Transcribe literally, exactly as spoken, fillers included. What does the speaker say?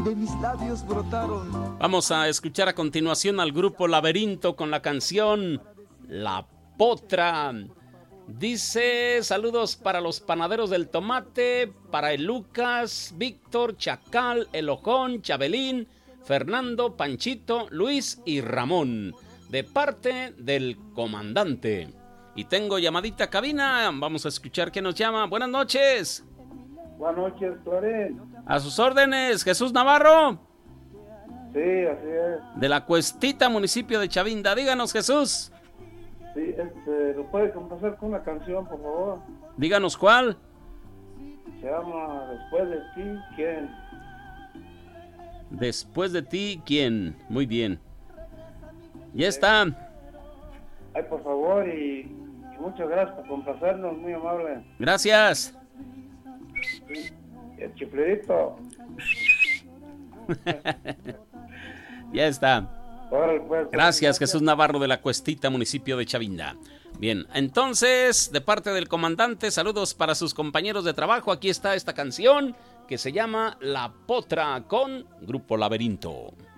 De mis labios brotaron. Vamos a escuchar a continuación al grupo Laberinto con la canción La Potra. Dice, saludos para los panaderos del tomate, para el Lucas, Víctor, Chacal, El Ojón, Chabelín, Fernando, Panchito, Luis y Ramón, de parte del comandante. Y tengo llamadita a cabina, vamos a escuchar quién nos llama. Buenas noches. Buenas noches, Florín. A sus órdenes, Jesús Navarro. Sí, así es. De la Cuestita, municipio de Chavinda. Díganos, Jesús. Sí, este, ¿lo puede complacer con una canción, por favor? Díganos cuál. Se llama Después de ti, ¿quién? Después de ti, ¿quién? Muy bien. Ya está. Ay, por favor, y, y muchas gracias por complacernos, muy amable. Gracias. Sí. El chiflidito. Ya está. Órale, pues. Gracias, Jesús Navarro de la Cuestita, municipio de Chavinda. Bien, entonces, de parte del comandante, saludos para sus compañeros de trabajo. Aquí está esta canción que se llama La Potra con Grupo Laberinto.